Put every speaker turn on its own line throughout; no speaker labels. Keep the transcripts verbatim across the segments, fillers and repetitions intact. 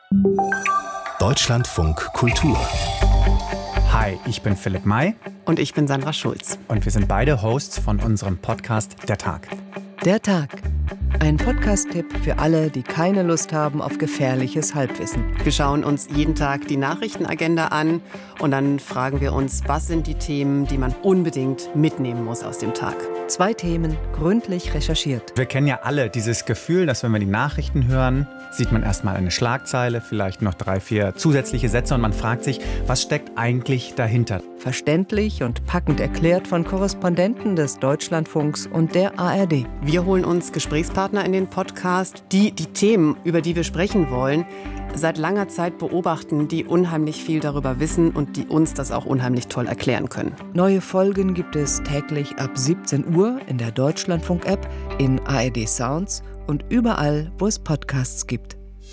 Deutschlandfunk Kultur.
Hi, ich bin Philipp May.
Und ich bin Sandra Schulz.
Und wir sind beide Hosts von unserem Podcast Der Tag.
Der Tag. Ein Podcast-Tipp für alle, die keine Lust haben auf gefährliches Halbwissen.
Wir schauen uns jeden Tag die Nachrichtenagenda an und dann fragen wir uns, was sind die Themen, die man unbedingt mitnehmen muss aus dem Tag.
Zwei Themen, gründlich recherchiert.
Wir kennen ja alle dieses Gefühl, dass wenn wir die Nachrichten hören, sieht man erstmal eine Schlagzeile, vielleicht noch drei, vier zusätzliche Sätze und man fragt sich, was steckt eigentlich dahinter?
Verständlich und packend erklärt von Korrespondenten des Deutschlandfunks und der A R D.
Wir holen uns Gesprächspartner in den Podcast, die die Themen, über die wir sprechen wollen, seit langer Zeit beobachten, die unheimlich viel darüber wissen und die uns das auch unheimlich toll erklären können.
Neue Folgen gibt es täglich ab siebzehn Uhr in der Deutschlandfunk-App, in A R D Sounds und überall, wo es Podcasts gibt.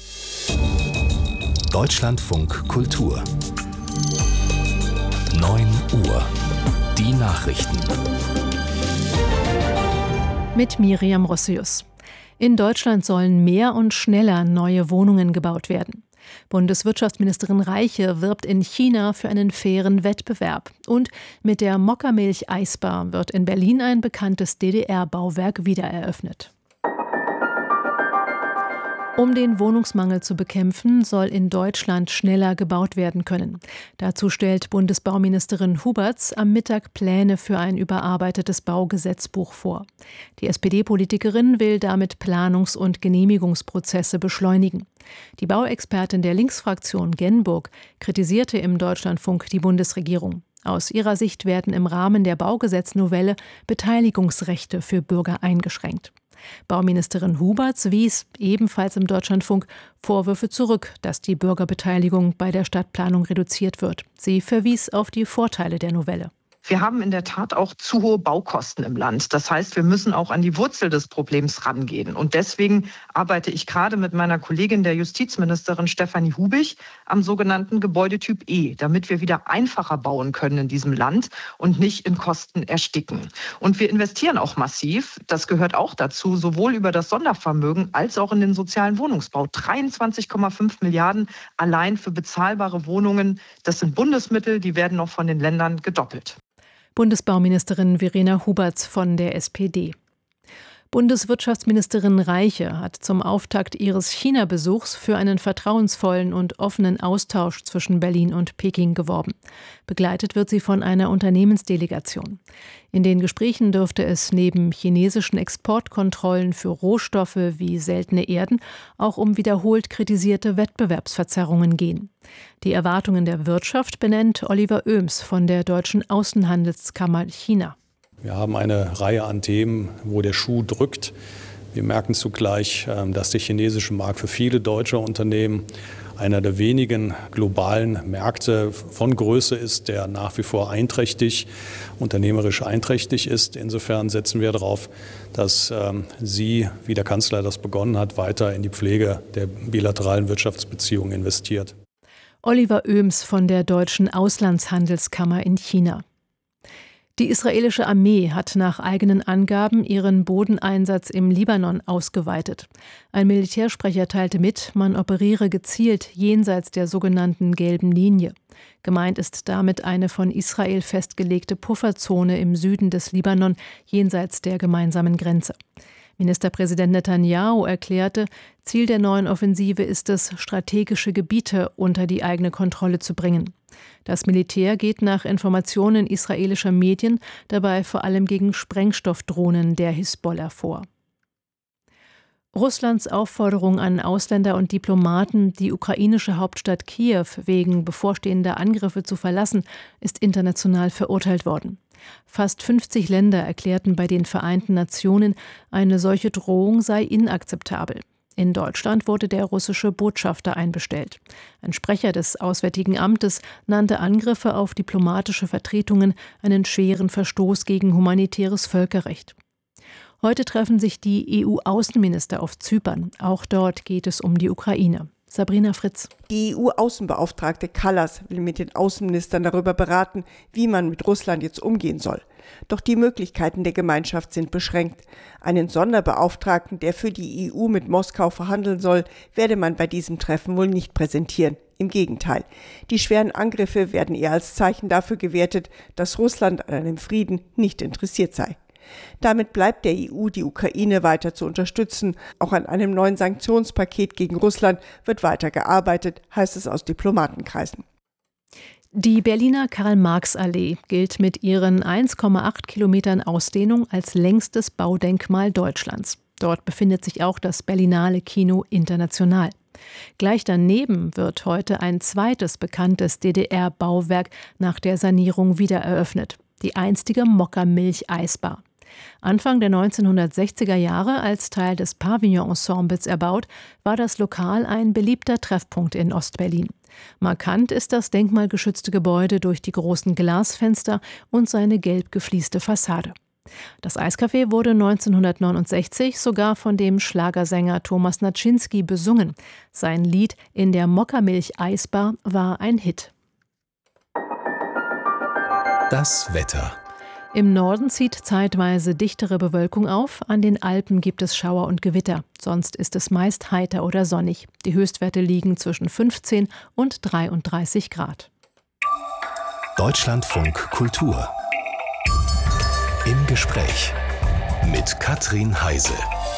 Deutschlandfunk Kultur. neun Uhr. Die Nachrichten.
Mit Miriam Rossius. In Deutschland sollen mehr und schneller neue Wohnungen gebaut werden. Bundeswirtschaftsministerin Reiche wirbt in China für einen fairen Wettbewerb. Und mit der Mokka-Milch-Eisbar wird in Berlin ein bekanntes D D R-Bauwerk wiedereröffnet. Um den Wohnungsmangel zu bekämpfen, soll in Deutschland schneller gebaut werden können. Dazu stellt Bundesbauministerin Huberts am Mittag Pläne für ein überarbeitetes Baugesetzbuch vor. Die S P D-Politikerin will damit Planungs- und Genehmigungsprozesse beschleunigen. Die Bauexpertin der Linksfraktion Genburg kritisierte im Deutschlandfunk die Bundesregierung. Aus ihrer Sicht werden im Rahmen der Baugesetznovelle Beteiligungsrechte für Bürger eingeschränkt. Bauministerin Huberts wies ebenfalls im Deutschlandfunk Vorwürfe zurück, dass die Bürgerbeteiligung bei der Stadtplanung reduziert wird. Sie verwies auf die Vorteile der Novelle.
Wir haben in der Tat auch zu hohe Baukosten im Land. Das heißt, wir müssen auch an die Wurzel des Problems rangehen. Und deswegen arbeite ich gerade mit meiner Kollegin, der Justizministerin Stefanie Hubich, am sogenannten Gebäudetyp E, damit wir wieder einfacher bauen können in diesem Land und nicht in Kosten ersticken. Und wir investieren auch massiv, das gehört auch dazu, sowohl über das Sondervermögen als auch in den sozialen Wohnungsbau. dreiundzwanzig Komma fünf Milliarden allein für bezahlbare Wohnungen. Das sind Bundesmittel, die werden noch von den Ländern gedoppelt.
Bundesbauministerin Verena Huberts von der S P D. Bundeswirtschaftsministerin Reiche hat zum Auftakt ihres China-Besuchs für einen vertrauensvollen und offenen Austausch zwischen Berlin und Peking geworben. Begleitet wird sie von einer Unternehmensdelegation. In den Gesprächen dürfte es neben chinesischen Exportkontrollen für Rohstoffe wie seltene Erden auch um wiederholt kritisierte Wettbewerbsverzerrungen gehen. Die Erwartungen der Wirtschaft benennt Oliver Oehms von der Deutschen Außenhandelskammer China.
Wir haben eine Reihe an Themen, wo der Schuh drückt. Wir merken zugleich, dass der chinesische Markt für viele deutsche Unternehmen einer der wenigen globalen Märkte von Größe ist, der nach wie vor einträchtig, unternehmerisch einträchtig ist. Insofern setzen wir darauf, dass sie, wie der Kanzler das begonnen hat, weiter in die Pflege der bilateralen Wirtschaftsbeziehungen investiert.
Oliver Oehms von der Deutschen Auslandshandelskammer in China. Die israelische Armee hat nach eigenen Angaben ihren Bodeneinsatz im Libanon ausgeweitet. Ein Militärsprecher teilte mit, man operiere gezielt jenseits der sogenannten gelben Linie. Gemeint ist damit eine von Israel festgelegte Pufferzone im Süden des Libanon jenseits der gemeinsamen Grenze. Ministerpräsident Netanyahu erklärte, Ziel der neuen Offensive ist es, strategische Gebiete unter die eigene Kontrolle zu bringen. Das Militär geht nach Informationen israelischer Medien dabei vor allem gegen Sprengstoffdrohnen der Hisbollah vor. Russlands Aufforderung an Ausländer und Diplomaten, die ukrainische Hauptstadt Kiew wegen bevorstehender Angriffe zu verlassen, ist international verurteilt worden. Fast fünfzig Länder erklärten bei den Vereinten Nationen, eine solche Drohung sei inakzeptabel. In Deutschland wurde der russische Botschafter einbestellt. Ein Sprecher des Auswärtigen Amtes nannte Angriffe auf diplomatische Vertretungen einen schweren Verstoß gegen humanitäres Völkerrecht. Heute treffen sich die E U-Außenminister auf Zypern. Auch dort geht es um die Ukraine. Sabrina Fritz.
Die E U-Außenbeauftragte Kallas will mit den Außenministern darüber beraten, wie man mit Russland jetzt umgehen soll. Doch die Möglichkeiten der Gemeinschaft sind beschränkt. Einen Sonderbeauftragten, der für die E U mit Moskau verhandeln soll, werde man bei diesem Treffen wohl nicht präsentieren. Im Gegenteil. Die schweren Angriffe werden eher als Zeichen dafür gewertet, dass Russland an einem Frieden nicht interessiert sei. Damit bleibt der E U, die Ukraine weiter zu unterstützen. Auch an einem neuen Sanktionspaket gegen Russland wird weiter gearbeitet, heißt es aus Diplomatenkreisen.
Die Berliner Karl-Marx-Allee gilt mit ihren eins Komma acht Kilometern Ausdehnung als längstes Baudenkmal Deutschlands. Dort befindet sich auch das Berlinale Kino International. Gleich daneben wird heute ein zweites bekanntes D D R-Bauwerk nach der Sanierung wiedereröffnet, die einstige Mokka-Milch-Eisbar. Anfang der neunzehnhundertsechziger Jahre als Teil des Pavillon-Ensembles erbaut, war das Lokal ein beliebter Treffpunkt in Ostberlin. Markant ist das denkmalgeschützte Gebäude durch die großen Glasfenster und seine gelb geflieste Fassade. Das Eiscafé wurde neunzehnhundertneunundsechzig sogar von dem Schlagersänger Thomas Naczynski besungen. Sein Lied »In der Mokka-Milch-Eisbar« war ein Hit.
Das Wetter.
Im Norden zieht zeitweise dichtere Bewölkung auf, an den Alpen gibt es Schauer und Gewitter. Sonst ist es meist heiter oder sonnig. Die Höchstwerte liegen zwischen fünfzehn und dreiunddreißig Grad.
Deutschlandfunk Kultur. Im Gespräch mit Katrin Heise.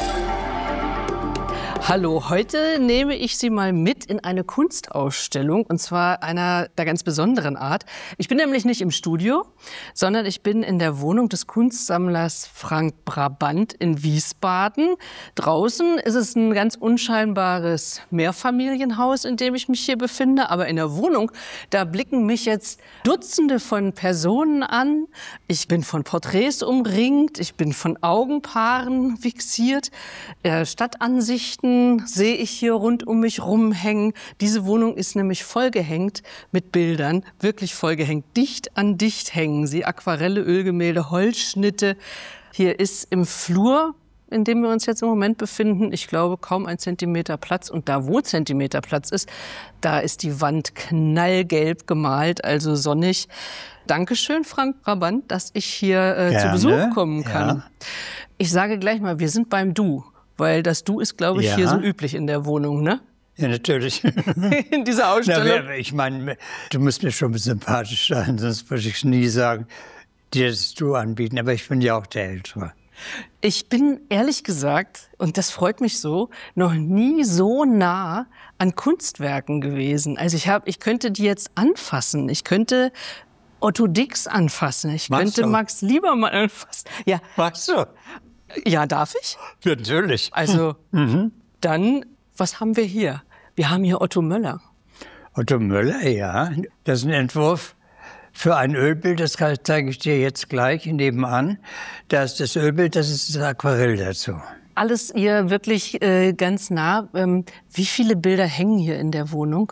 Hallo, heute nehme ich Sie mal mit in eine Kunstausstellung, und zwar einer der ganz besonderen Art. Ich bin nämlich nicht im Studio, sondern ich bin in der Wohnung des Kunstsammlers Frank Brabant in Wiesbaden. Draußen ist es ein ganz unscheinbares Mehrfamilienhaus, in dem ich mich hier befinde. Aber in der Wohnung, da blicken mich jetzt Dutzende von Personen an. Ich bin von Porträts umringt, ich bin von Augenpaaren fixiert, äh, Stadtansichten sehe ich hier rund um mich rumhängen. Diese Wohnung ist nämlich vollgehängt mit Bildern, wirklich vollgehängt. Dicht an dicht hängen sie, Aquarelle, Ölgemälde, Holzschnitte. Hier ist im Flur, in dem wir uns jetzt im Moment befinden, ich glaube, kaum ein Zentimeter Platz. Und da, wo Zentimeter Platz ist, da ist die Wand knallgelb gemalt, also sonnig. Dankeschön, Frank Brabant, dass ich hier äh, zu Besuch kommen kann. Ja. Ich sage gleich mal, wir sind beim Du. Weil das Du ist, glaube ich, ja. hier so üblich in der Wohnung, ne?
Ja, natürlich.
In dieser Ausstellung.
Na, ich meine, du musst mir schon sympathisch sein, sonst würde ich nie sagen, dir das Du anbieten. Aber ich bin ja auch der Ältere.
Ich bin ehrlich gesagt, und das freut mich so, noch nie so nah an Kunstwerken gewesen. Also ich, hab, ich könnte die jetzt anfassen. Ich könnte Otto Dix anfassen. Ich Machst könnte du? Max Liebermann anfassen. Ja.
Machst du?
Ja, darf ich?
Ja, natürlich.
Also, mhm. Dann, was haben wir hier? Wir haben hier Otto Möller.
Otto Möller, ja. Das ist ein Entwurf für ein Ölbild, das zeige ich dir jetzt gleich nebenan. Da ist das Ölbild, das ist das Aquarell dazu.
Alles hier wirklich äh, ganz nah. Ähm, wie viele Bilder hängen hier in der Wohnung?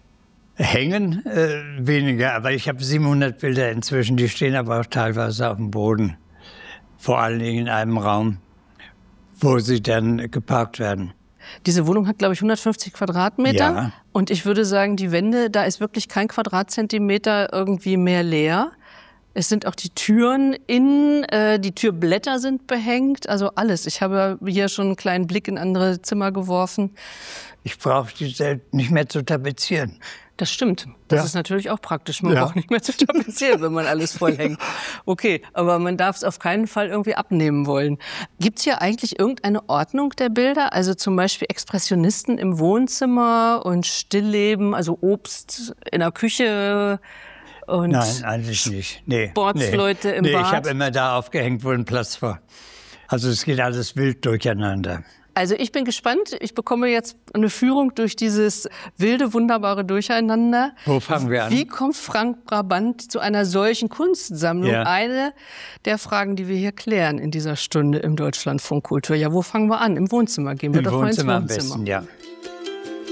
Hängen äh, weniger, aber ich habe siebenhundert Bilder inzwischen. Die stehen aber auch teilweise auf dem Boden. Vor allen Dingen in einem Raum, wo sie dann geparkt werden.
Diese Wohnung hat, glaube ich, hundertfünfzig Quadratmeter.
Ja.
Und ich würde sagen, die Wände, da ist wirklich kein Quadratzentimeter irgendwie mehr leer. Es sind auch die Türen innen, äh, die Türblätter sind behängt, also alles. Ich habe hier schon einen kleinen Blick in andere Zimmer geworfen.
Ich brauche die nicht mehr zu tapezieren.
Das stimmt. Das
ja.
ist natürlich auch praktisch. Man
ja.
braucht nicht mehr zu tapezieren, wenn man alles vollhängt. Okay, aber man darf es auf keinen Fall irgendwie abnehmen wollen. Gibt es hier eigentlich irgendeine Ordnung der Bilder? Also zum Beispiel Expressionisten im Wohnzimmer und Stillleben, also Obst in der Küche und
Nein, eigentlich nicht. Nee,
Sportsleute
nee.
im
nee,
Bad?
Ich habe immer da aufgehängt, wo ein Platz war. Also es geht alles wild durcheinander.
Also ich bin gespannt. Ich bekomme jetzt eine Führung durch dieses wilde, wunderbare Durcheinander.
Wo fangen wir an?
Wie kommt Frank Brabant zu einer solchen Kunstsammlung? Ja. Eine der Fragen, die wir hier klären in dieser Stunde im Deutschlandfunk Kultur. Ja, wo fangen wir an? Im Wohnzimmer. Gehen wir
Im
doch
Wohnzimmer
mal ins Wohnzimmer.
Am besten, ja.